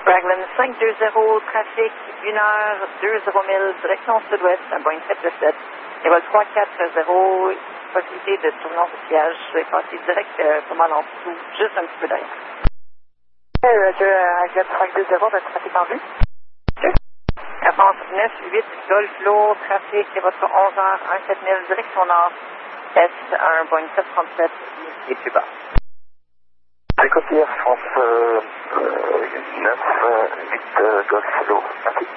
Raglan 520, trafic 1h20 direction sud-ouest, un Boeing 727. Et vol 340, possibilité de tournance de siège, passer direct pas mal en dessous, juste un petit peu derrière. Raglan 520, votre trafic en vue. Avance 98, Golf lourd, trafic, votre 11h17 direction nord-est, un Boeing 737 et plus bas. Écoutez, Air France 9, 8, Golf lourd. Merci.